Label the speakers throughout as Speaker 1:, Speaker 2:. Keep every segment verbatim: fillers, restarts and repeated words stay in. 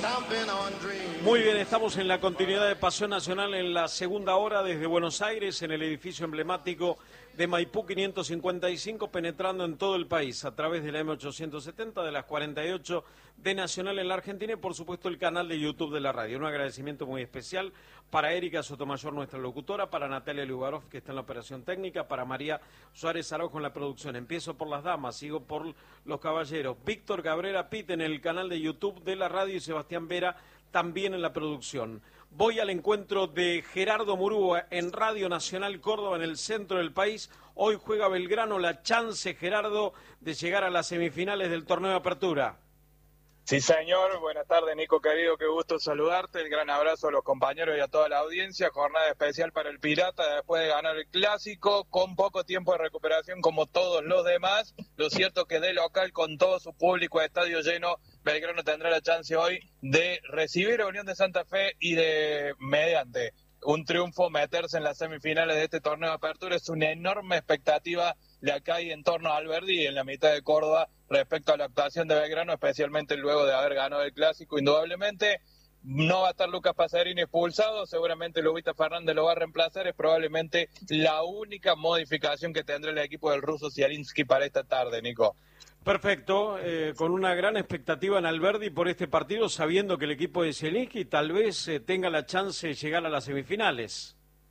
Speaker 1: Muy bien, estamos en la continuidad de Pasión Nacional en la segunda hora desde Buenos Aires, en el edificio emblemático de Maipú quinientos cincuenta y cinco, penetrando en todo el país a través de la eme ochocientos setenta, de las cuarenta y ocho de Nacional en la Argentina y por supuesto el canal de YouTube de la radio. Un agradecimiento muy especial para Erika Sotomayor, nuestra locutora, para Natalia Lugarov, que está en la operación técnica, para María Suárez Araujo en la producción. Empiezo por las damas, sigo por los caballeros. Víctor Cabrera Pit en el canal de YouTube de la radio y Sebastián Vera también en la producción. Voy al encuentro de Gerardo Murúa en Radio Nacional Córdoba, en el centro del país. Hoy juega Belgrano, la chance, Gerardo, de llegar a las semifinales del torneo de apertura.
Speaker 2: Sí, señor. Buenas tardes, Nico, querido. Qué gusto saludarte. El gran abrazo a los compañeros y a toda la audiencia. Jornada especial para el Pirata después de ganar el Clásico, con poco tiempo de recuperación como todos los demás. Lo cierto es que de local, con todo su público, estadio lleno, Belgrano tendrá la chance hoy de recibir a Unión de Santa Fe y de, mediante un triunfo, meterse en las semifinales de este torneo de apertura. Es una enorme expectativa la que hay en torno a Alberdi en la mitad de Córdoba respecto a la actuación de Belgrano, especialmente luego de haber ganado el Clásico. Indudablemente no va a estar Lucas Pasarini expulsado, seguramente Lubita Fernández lo va a reemplazar. Es probablemente la única modificación que tendrá el equipo del ruso Zielinski para esta tarde, Nico.
Speaker 1: Perfecto, eh, con una gran expectativa en Alberdi por este partido, sabiendo que el equipo de Zielinski tal vez eh, tenga la chance de llegar a las semifinales.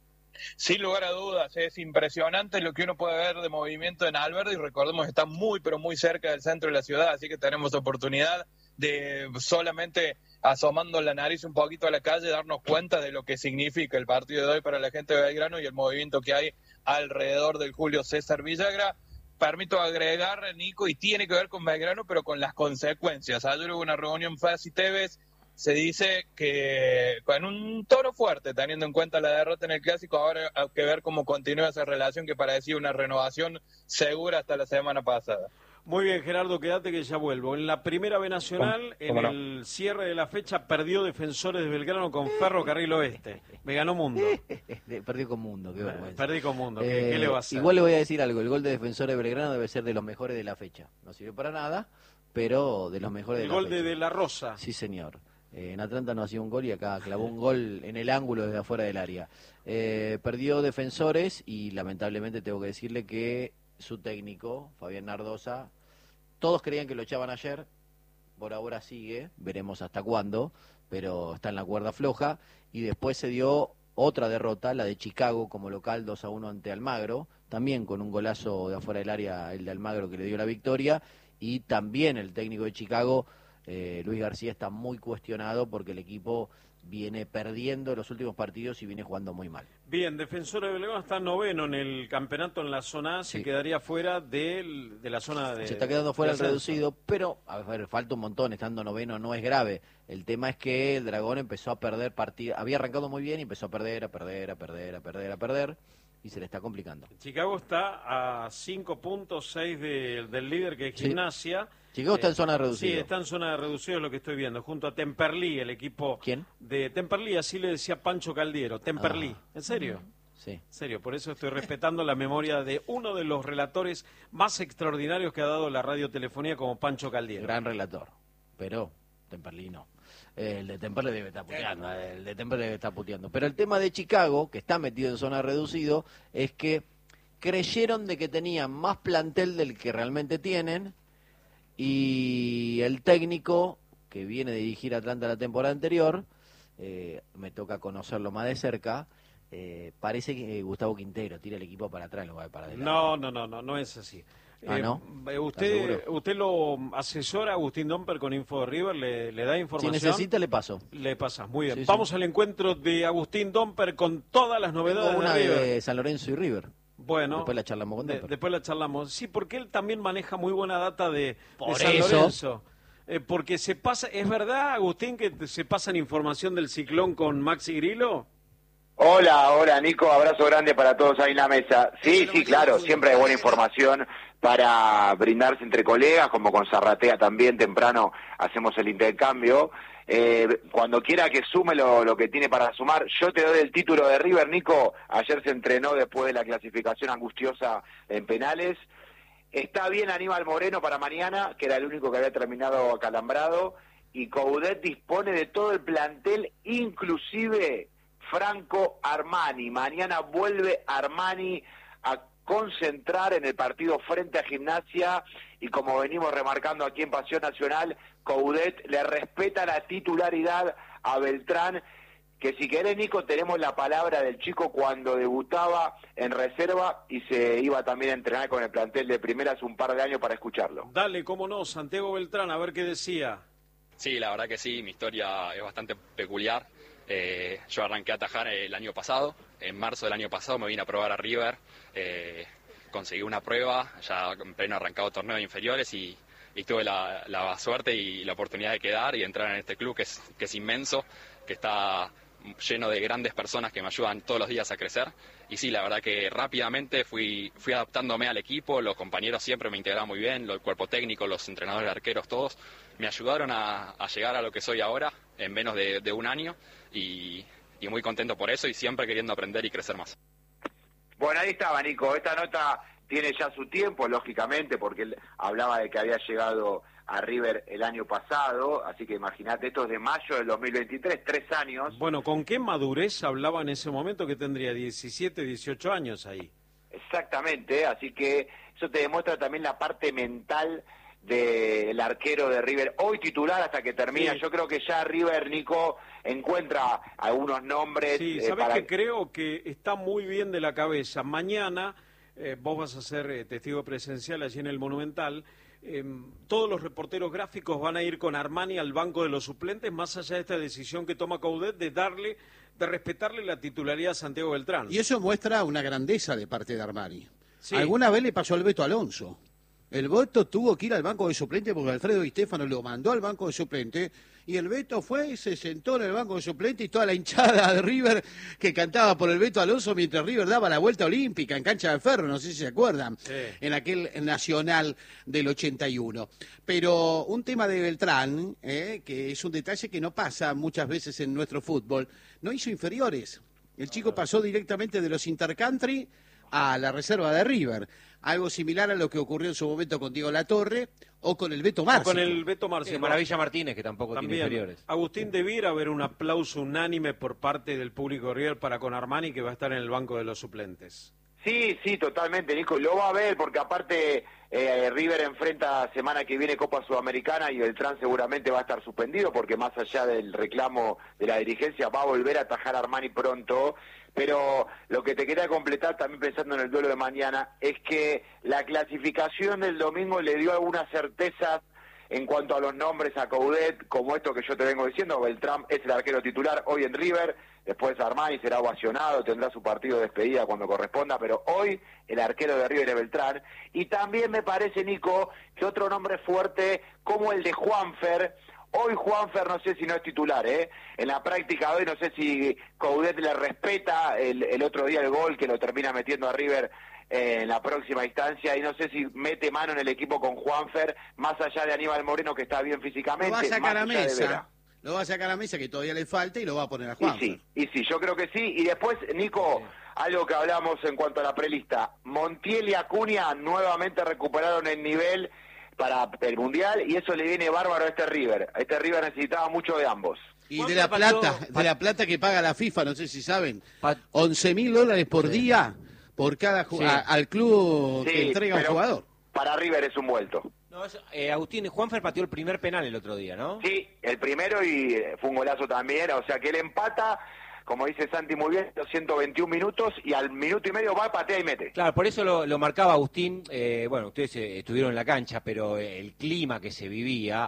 Speaker 2: Sin lugar a dudas, es impresionante lo que uno puede ver de movimiento en Alberdi. Recordemos que está muy, pero muy cerca del centro de la ciudad, así que tenemos oportunidad de, solamente asomando la nariz un poquito a la calle, darnos cuenta de lo que significa el partido de hoy para la gente de Belgrano y el movimiento que hay alrededor del Julio César Villagra. Permito agregar, Nico, y tiene que ver con Belgrano, pero con las consecuencias. Ayer hubo una reunión Fassi Tevez. Se dice que con un tono fuerte, teniendo en cuenta la derrota en el Clásico, ahora hay que ver cómo continúa esa relación que parecía una renovación segura hasta la semana pasada.
Speaker 1: Muy bien, Gerardo, quédate que ya vuelvo. En la primera B Nacional, en
Speaker 2: no?
Speaker 1: el cierre de la fecha, perdió Defensores de Belgrano con Ferrocarril Oeste. Me ganó Mundo.
Speaker 3: Perdí con Mundo, qué vergüenza.
Speaker 1: Perdí con Mundo, ¿qué,
Speaker 3: eh,
Speaker 1: ¿qué le va a hacer?
Speaker 3: Igual le voy a decir algo, el gol de Defensores de Belgrano debe ser de los mejores de la fecha. No sirve para nada, pero de los mejores
Speaker 1: el
Speaker 3: de la
Speaker 1: fecha. El gol de De La Rosa.
Speaker 3: Sí, señor. En Atlanta no hacía un gol y acá clavó un gol en el ángulo desde afuera del área. Eh, perdió Defensores y lamentablemente tengo que decirle que su técnico, Fabián Nardosa, todos creían que lo echaban ayer, por ahora sigue, veremos hasta cuándo, pero está en la cuerda floja. Y después se dio otra derrota, la de Chicago como local, dos a uno ante Almagro, también con un golazo de afuera del área, el de Almagro que le dio la victoria, y también el técnico de Chicago, Eh, Luis García, está muy cuestionado porque el equipo viene perdiendo los últimos partidos y viene jugando muy mal.
Speaker 1: Bien, Defensor de Belgrano está noveno en el campeonato en la zona A, se
Speaker 3: sí.
Speaker 1: quedaría fuera del, de la zona de...
Speaker 3: Se está quedando fuera el
Speaker 1: de
Speaker 3: reducido, pero, a ver, falta un montón, estando noveno no es grave. El tema es que el Dragón empezó a perder partidas, había arrancado muy bien y empezó a perder, a perder, a perder, a perder, a perder, y se le está complicando.
Speaker 1: Chicago está a cinco punto seis de, del líder, que es
Speaker 3: sí.
Speaker 1: Gimnasia.
Speaker 3: Chicago está
Speaker 1: eh,
Speaker 3: en zona reducida.
Speaker 1: Sí, está en zona reducida, es lo que estoy viendo, junto a Temperley, el equipo...
Speaker 3: ¿Quién?
Speaker 1: De Temperley, así le decía Pancho Caldiero, Temperley. Ah. ¿En serio?
Speaker 3: Sí.
Speaker 1: En serio, por eso estoy respetando la memoria de uno de los relatores más extraordinarios que ha dado la radiotelefonía, como Pancho Caldiero.
Speaker 3: Gran relator, pero Temperley no. El de Temperley debe estar puteando, el de Temperley debe estar puteando. Pero el tema de Chicago, que está metido en zona reducido, es que creyeron de que tenían más plantel del que realmente tienen, y el técnico que viene de dirigir a Atlanta la temporada anterior, eh, me toca conocerlo más de cerca, eh, parece que Gustavo Quintero tira el equipo para atrás en lugar de para adelante.
Speaker 1: No, no, no, no, no es así.
Speaker 3: Ah, ¿no?
Speaker 1: Eh, usted, usted lo asesora a Agustín Domper con Info de River, le, le da información.
Speaker 3: Si necesita, le paso.
Speaker 1: Le pasas, muy bien.
Speaker 3: Sí,
Speaker 1: Vamos
Speaker 3: sí.
Speaker 1: al encuentro de Agustín Domper con todas las novedades
Speaker 3: Tengo una
Speaker 1: de River.
Speaker 3: de San Lorenzo y River.
Speaker 1: Bueno,
Speaker 3: después la charlamos con
Speaker 1: de,
Speaker 3: Domper.
Speaker 1: Después la charlamos. Sí, porque él también maneja muy buena data de,
Speaker 3: Por
Speaker 1: de San
Speaker 3: eso.
Speaker 1: Lorenzo. Eh, porque se pasa, ¿es verdad, Agustín, que se pasan información del ciclón con Maxi Grillo?
Speaker 4: Hola, hola Nico, abrazo grande para todos ahí en la mesa. Sí, sí, claro, siempre hay buena información para brindarse entre colegas, como con Zarratea también, temprano hacemos el intercambio. Eh, cuando quiera que sume lo, lo que tiene para sumar, yo te doy el título de River, Nico. Ayer se entrenó después de la clasificación angustiosa en penales. Está bien Aníbal Moreno para mañana, que era el único que había terminado acalambrado. y Coudet dispone de todo el plantel, inclusive Franco Armani. Mañana vuelve Armani a concentrar en el partido frente a Gimnasia y como venimos remarcando aquí en Pasión Nacional, Coudet le respeta la titularidad a Beltrán, que si querés, Nico, tenemos la palabra del chico cuando debutaba en reserva y se iba también a entrenar con el plantel de primera hace un par de años para escucharlo.
Speaker 1: Dale, cómo no, Santiago Beltrán, a ver qué decía.
Speaker 5: Sí, la verdad que sí, mi historia es bastante peculiar. Eh, yo arranqué a atajar el año pasado, en marzo del año pasado me vine a probar a River, eh, conseguí una prueba, ya en pleno arrancado torneo de inferiores y, y tuve la, la suerte y la oportunidad de quedar y entrar en este club que es, que es inmenso, que está lleno de grandes personas que me ayudan todos los días a crecer. Y sí, la verdad que rápidamente fui, fui adaptándome al equipo, los compañeros siempre me integraban muy bien, el cuerpo técnico, los entrenadores de arqueros, todos me ayudaron a, a llegar a lo que soy ahora en menos de, de un año y, y muy contento por eso y siempre queriendo aprender y crecer más.
Speaker 4: Bueno, ahí estaba, Nico. Esta nota tiene ya su tiempo, lógicamente, porque él hablaba de que había llegado a River el año pasado, así que imagínate, esto es de mayo del dos mil veintitrés, tres años.
Speaker 1: Bueno, ¿con qué madurez hablaba en ese momento que tendría diecisiete, dieciocho años ahí?
Speaker 4: Exactamente, así que eso te demuestra también la parte mental del arquero de River, hoy titular hasta que termina. Sí. Yo creo que ya River, Nico, encuentra algunos nombres.
Speaker 1: Sí, ¿sabés eh, para... que creo que está muy bien de la cabeza? Mañana eh, vos vas a ser eh, testigo presencial allí en el Monumental. Eh, todos los reporteros gráficos van a ir con Armani al banco de los suplentes, más allá de esta decisión que toma Coudet de darle, de respetarle la titularidad a Santiago Beltrán.
Speaker 6: Y eso muestra una grandeza de parte de Armani.
Speaker 1: Sí.
Speaker 6: Alguna vez le pasó al Beto Alonso. El Beto tuvo que ir al banco de suplente porque Alfredo Di Stéfano lo mandó al banco de suplente y el Beto fue y se sentó en el banco de suplente y toda la hinchada de River que cantaba por el Beto Alonso mientras River daba la vuelta olímpica en Cancha de Ferro, no sé si se acuerdan, sí, en aquel Nacional del ochenta y uno. Pero un tema de Beltrán, eh, que es un detalle que no pasa muchas veces en nuestro fútbol, no hizo inferiores. El chico pasó directamente de los intercountry a la reserva de River. Algo similar a lo que ocurrió en su momento con Diego Latorre o con el Beto Márcico.
Speaker 1: Con el Beto Márcico.
Speaker 3: Sí, Maravilla Martínez, que tampoco
Speaker 1: También,
Speaker 3: tiene inferiores.
Speaker 1: Agustín, debiera haber un aplauso unánime por parte del público de River para con Armani, que va a estar en el banco de los suplentes.
Speaker 4: Sí, sí, totalmente, Nico. Lo va a ver porque aparte eh, River enfrenta semana que viene Copa Sudamericana y Beltrán seguramente va a estar suspendido porque más allá del reclamo de la dirigencia va a volver a atajar a Armani pronto. Pero lo que te quería completar, también pensando en el duelo de mañana, es que la clasificación del domingo le dio algunas certezas en cuanto a los nombres a Coudet, como esto que yo te vengo diciendo. Beltrán es el arquero titular hoy en River, después Armani será ovacionado, tendrá su partido de despedida cuando corresponda, pero hoy el arquero de River es Beltrán. Y también me parece, Nico, que otro nombre fuerte como el de Juanfer. Hoy Juanfer no sé si no es titular, ¿eh? En la práctica hoy no sé si Coudet le respeta el, el otro día el gol que lo termina metiendo a River eh, en la próxima instancia y no sé si mete mano en el equipo con Juanfer, más allá de Aníbal Moreno que está bien físicamente.
Speaker 6: Lo va a sacar a mesa,
Speaker 4: de
Speaker 6: lo va a sacar a mesa que todavía le falta y lo va a poner a Juanfer.
Speaker 4: Y sí, y sí, yo creo que sí. Y después, Nico, sí, algo que hablamos en cuanto a la prelista, Montiel y Acuña nuevamente recuperaron el nivel para el Mundial y eso le viene bárbaro a este River. Este River necesitaba mucho de ambos.
Speaker 6: Y de la plata, de la plata que paga la FIFA, no sé si saben, once mil dólares por sí. día por cada sí. a, al club sí, que entrega un jugador.
Speaker 4: Para River es un vuelto.
Speaker 3: No, es, eh, Agustín, Juanfer pateó el primer penal el otro día, ¿no?
Speaker 4: Sí, el primero y fue un golazo también, o sea que él empata, como dice Santi muy bien, los ciento veintiún minutos y al minuto y medio va, patea y mete.
Speaker 3: Claro, por eso lo, lo marcaba Agustín. Eh, bueno, ustedes eh, estuvieron en la cancha, pero el clima que se vivía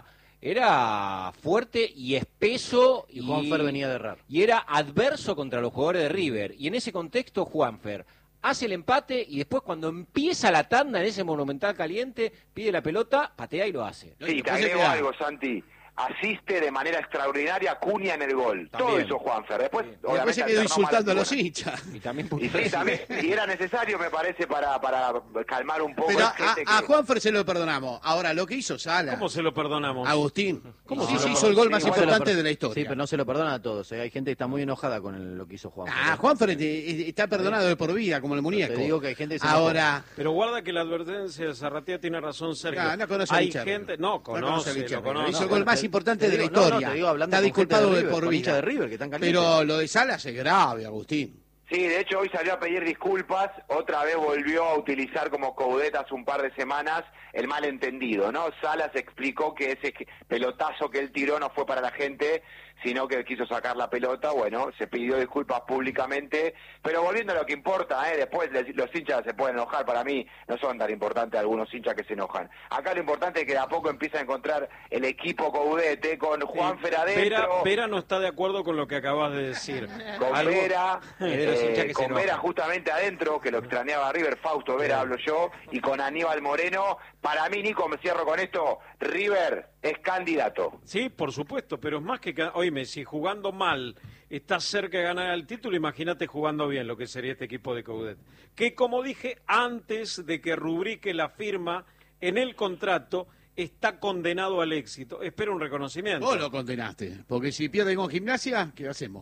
Speaker 3: era fuerte y espeso.
Speaker 7: Y, y Juanfer venía de errar.
Speaker 3: Y era adverso contra los jugadores de River. Y en ese contexto, Juanfer hace el empate y después cuando empieza la tanda en ese Monumental caliente, pide la pelota, patea y lo hace.
Speaker 4: Sí, te agrego algo, Santi. Asiste de manera extraordinaria Acuña en el gol. También. Todo eso Juanfer. Después,
Speaker 6: sí. Después se quedó insultando a los hinchas.
Speaker 3: Y también,
Speaker 4: y sí, también. Y era necesario, me parece, para, para calmar un poco.
Speaker 6: Pero a,
Speaker 4: que...
Speaker 6: a Juanfer se lo perdonamos. Ahora, lo que hizo Sala.
Speaker 1: ¿Cómo se lo perdonamos?
Speaker 6: Agustín.
Speaker 3: ¿Cómo
Speaker 6: sí,
Speaker 3: se
Speaker 6: sí, hizo el gol más
Speaker 7: sí,
Speaker 6: importante de la historia.
Speaker 7: Sí, pero no se lo perdona a todos. ¿eh? Hay gente que está muy enojada con el, lo que hizo Juanfer.
Speaker 6: Ah, Juanfer está perdonado de por vida, como el muñeco.
Speaker 7: Te digo que hay gente que se
Speaker 6: Ahora.
Speaker 1: Pero guarda que la advertencia de Zarratea tiene razón, Sergio.
Speaker 6: No, no conoce
Speaker 1: hay
Speaker 6: a
Speaker 1: gente, no, conoce,
Speaker 6: no conoce
Speaker 1: lo conoce.
Speaker 6: Hizo el gol más importante de la
Speaker 3: digo, no, no,
Speaker 6: historia.
Speaker 3: te digo, hablando
Speaker 6: Está
Speaker 3: con gente
Speaker 6: disculpado
Speaker 3: de
Speaker 6: de,
Speaker 3: River,
Speaker 6: por
Speaker 3: con hincha
Speaker 6: vida.
Speaker 3: de River, que están calientes.
Speaker 6: Pero lo de Salas es grave, Agustín.
Speaker 4: Sí, de hecho hoy salió a pedir disculpas, otra vez volvió a utilizar como Coudet hace un par de semanas el malentendido, ¿no? Salas explicó que ese pelotazo que él tiró no fue para la gente, sino que quiso sacar la pelota, bueno, se pidió disculpas públicamente, pero volviendo a lo que importa, ¿eh? Después los hinchas se pueden enojar, para mí no son tan importantes algunos hinchas que se enojan. Acá lo importante es que de a poco empieza a encontrar el equipo Coudet, ¿eh? Con Juan Fer adentro.
Speaker 1: Vera, Vera no está de acuerdo con lo que acabas de decir.
Speaker 4: Con
Speaker 1: Algo-
Speaker 4: Vera,
Speaker 8: Eh,
Speaker 4: eh, con Vera justamente adentro, que lo extrañaba River, Fausto Vera hablo yo, y con Aníbal Moreno. Para mí, Nico, me cierro con esto, River es candidato.
Speaker 1: Sí, por supuesto, pero es más que... ca- Oíme, si jugando mal estás cerca de ganar el título, imagínate jugando bien lo que sería este equipo de Coudet. Que, como dije, antes de que rubrique la firma en el contrato, está condenado al éxito. Espero un reconocimiento.
Speaker 6: Vos lo condenaste, porque si pierden con Gimnasia, ¿qué hacemos?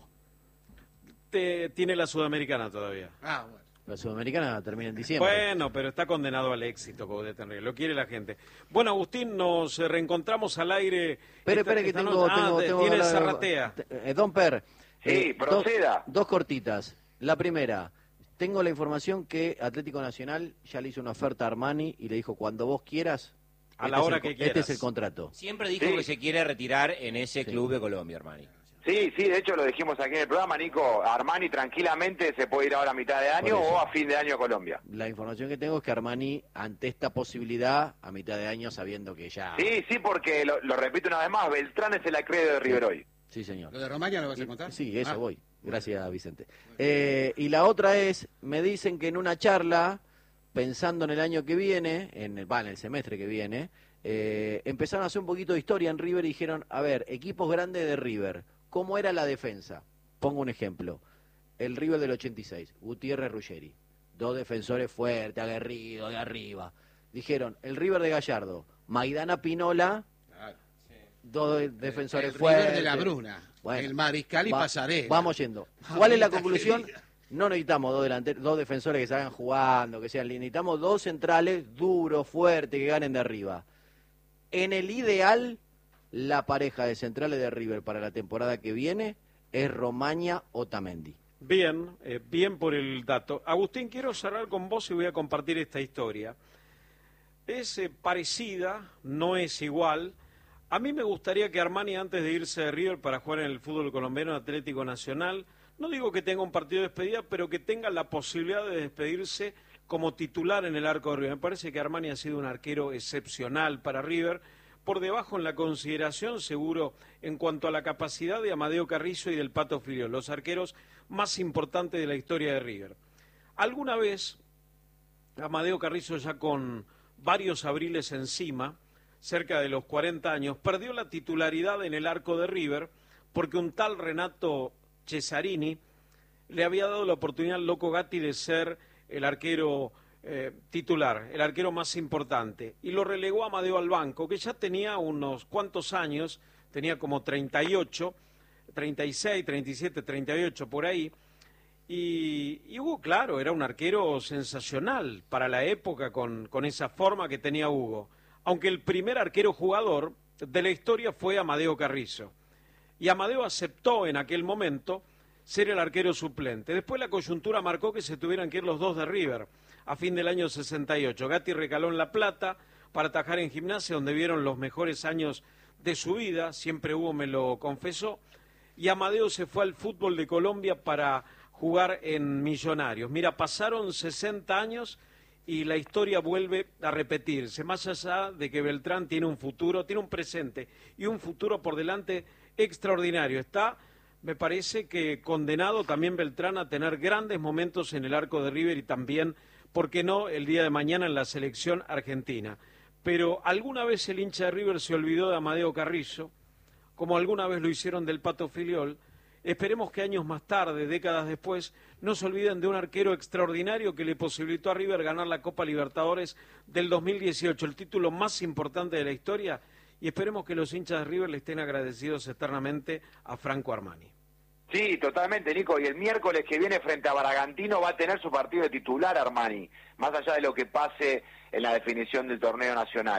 Speaker 1: Te- tiene la Sudamericana todavía.
Speaker 6: Ah, bueno.
Speaker 3: La Sudamericana termina en diciembre.
Speaker 1: Bueno, pero está condenado al éxito, Coudet en River. Lo quiere la gente. Bueno, Agustín, nos eh, reencontramos al aire.
Speaker 3: Espere,
Speaker 1: esta-
Speaker 3: espere, que
Speaker 1: esta
Speaker 3: tengo...
Speaker 1: noche. Ah,
Speaker 3: tengo,
Speaker 1: te-
Speaker 3: tengo
Speaker 1: tiene
Speaker 3: la-
Speaker 1: Zarratea.
Speaker 3: Eh, Don Per.
Speaker 4: Sí,
Speaker 3: eh, dos-
Speaker 4: proceda.
Speaker 3: Dos, cortitas. La primera, tengo la información que Atlético Nacional ya le hizo una oferta a Armani y le dijo, cuando vos quieras,
Speaker 1: A la
Speaker 3: este es
Speaker 1: hora
Speaker 3: el
Speaker 1: que
Speaker 3: co-
Speaker 1: quieras.
Speaker 3: Este es el contrato.
Speaker 8: Siempre dijo
Speaker 4: Sí.
Speaker 8: que se quiere retirar en ese
Speaker 3: Sí.
Speaker 8: club de Colombia, Armani.
Speaker 4: Sí, sí, de hecho lo dijimos aquí en el programa, Nico, Armani tranquilamente se puede ir ahora a mitad de año
Speaker 3: Por eso.
Speaker 4: o a fin de año a Colombia.
Speaker 3: La información que tengo es que Armani, ante esta posibilidad, a mitad de año, sabiendo que ya...
Speaker 4: Sí, sí, porque lo, lo repito una vez más, Beltrán es el acreedor de River hoy.
Speaker 3: Sí, señor.
Speaker 6: ¿Lo de Romaña lo vas a contar?
Speaker 3: Sí, eso
Speaker 6: Ah.
Speaker 3: voy. Gracias, Vicente. Eh, y la otra es, me dicen que en una charla, pensando en el año que viene, en el, va, en el semestre que viene, eh, empezaron a hacer un poquito de historia en River y dijeron, a ver, equipos grandes de River, ¿cómo era la defensa? Pongo un ejemplo. El River del ochenta y seis, Gutiérrez Ruggeri, dos defensores fuertes, aguerridos, de arriba. Dijeron, el River de Gallardo, Maidana Pinola,
Speaker 6: Claro.
Speaker 3: dos de- defensores
Speaker 6: el
Speaker 3: fuertes.
Speaker 6: River de la Bruna,
Speaker 3: Bueno,
Speaker 6: el Mariscal y
Speaker 3: va-
Speaker 6: Pasarela.
Speaker 3: Vamos yendo. ¿Cuál es la
Speaker 6: Mamita
Speaker 3: conclusión?
Speaker 6: querida.
Speaker 3: No necesitamos dos delanteros, dos defensores que salgan jugando, que sean lindos. Necesitamos dos centrales duros, fuertes, que ganen de arriba. En el ideal, la pareja de centrales de River para la temporada que viene es Romaña Otamendi.
Speaker 1: Bien, eh, bien por el dato. Agustín, quiero cerrar con vos y voy a compartir esta historia. Es eh, parecida, no es igual. A mí me gustaría que Armani, antes de irse de River para jugar en el fútbol colombiano en Atlético Nacional, no digo que tenga un partido de despedida, pero que tenga la posibilidad de despedirse como titular en el arco de River. Me parece que Armani ha sido un arquero excepcional para River, por debajo en la consideración, seguro, en cuanto a la capacidad de Amadeo Carrizo y del Pato Filiol, los arqueros más importantes de la historia de River. Alguna vez, Amadeo Carrizo, ya con varios abriles encima, cerca de los cuarenta años, perdió la titularidad en el arco de River porque un tal Renato Cesarini le había dado la oportunidad al Loco Gatti de ser el arquero eh, titular, el arquero más importante, y lo relegó a Amadeo al banco, que ya tenía unos cuantos años, tenía como treinta y ocho, treinta y seis, treinta y siete, treinta y ocho por ahí, y, y Hugo, claro, era un arquero sensacional para la época con, con esa forma que tenía Hugo, aunque el primer arquero jugador de la historia fue Amadeo Carrizo. Y Amadeo aceptó en aquel momento ser el arquero suplente. Después la coyuntura marcó que se tuvieran que ir los dos de River a fin del año sesenta y ocho. Gatti recaló en La Plata para atajar en Gimnasia, donde vieron los mejores años de su vida, siempre Hugo me lo confesó, y Amadeo se fue al fútbol de Colombia para jugar en Millonarios. Mira, pasaron sesenta años y la historia vuelve a repetirse, más allá de que Beltrán tiene un futuro, tiene un presente y un futuro por delante extraordinario. Está, me parece que condenado también Beltrán a tener grandes momentos en el arco de River y también, ¿por qué no?, el día de mañana en la selección argentina. Pero alguna vez el hincha de River se olvidó de Amadeo Carrizo, como alguna vez lo hicieron del Pato Filiol. Esperemos que años más tarde, décadas después, no se olviden de un arquero extraordinario que le posibilitó a River ganar la Copa Libertadores del dos mil dieciocho, el título más importante de la historia, y esperemos que los hinchas de River le estén agradecidos eternamente a Franco Armani.
Speaker 4: Sí, totalmente, Nico. Y el miércoles que viene frente a Bragantino va a tener su partido de titular Armani, más allá de lo que pase en la definición del torneo nacional.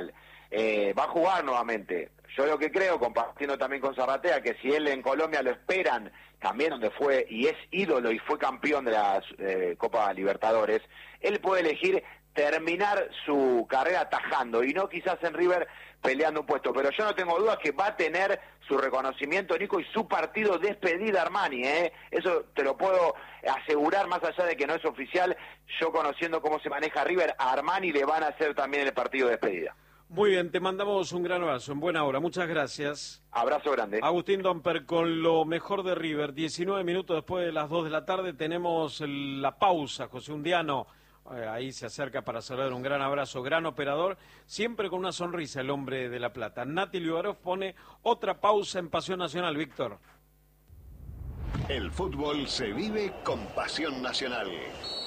Speaker 4: eh, va a jugar nuevamente. Yo lo que creo, compartiendo también con Zarratea, que si él en Colombia lo esperan, también donde fue y es ídolo y fue campeón de la eh, Copa Libertadores, él puede elegir terminar su carrera atajando y no quizás en River peleando un puesto, pero yo no tengo dudas que va a tener su reconocimiento, Nico, y su partido despedida Armani, ¿eh? Eso te lo puedo asegurar, más allá de que no es oficial. Yo conociendo cómo se maneja River, a Armani le van a hacer también el partido de despedida.
Speaker 1: Muy bien, te mandamos un gran abrazo, en buena hora, muchas gracias.
Speaker 4: Abrazo grande.
Speaker 1: Agustín Domper con lo mejor de River, diecinueve minutos después de las dos de la tarde, tenemos la pausa, José Undiano. Ahí se acerca para saludar, un gran abrazo, gran operador, siempre con una sonrisa el hombre de La Plata. Nati Liubarov pone otra pausa en Pasión Nacional, Víctor.
Speaker 9: El fútbol se vive con Pasión Nacional.